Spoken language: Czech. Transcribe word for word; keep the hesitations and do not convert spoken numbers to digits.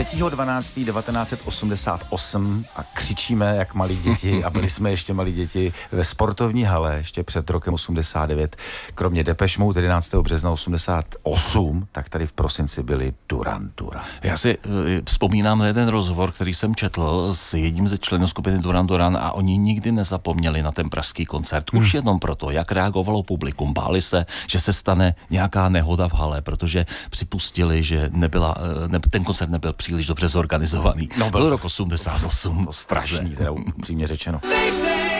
třetího dvanáctého devatenáct set osmdesát osm a křičíme jak malí děti a byli jsme ještě malí děti ve sportovní hale ještě před rokem osmdesát devět. Kromě Depeche Mode jedenáctého března osmdesát osm, tak tady v prosinci byli Duran Duran. Já si uh, vzpomínám na jeden rozhovor, který jsem četl s jedním ze členů skupiny Duran Duran a oni nikdy nezapomněli na ten pražský koncert. Už hmm. jenom proto, jak reagovalo publikum. Báli se, že se stane nějaká nehoda v hale, protože připustili, že nebyla, ne, ten koncert nebyl příliš dobře zorganizovaný. No, byl rok osmdesát osm. To strašný, teda upřímně řečeno.